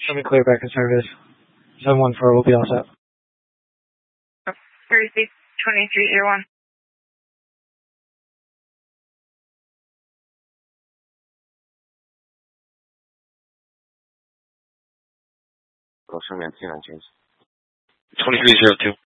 Show me clear back in service. 714 will be all set. Thursday, 2301. Go 2302.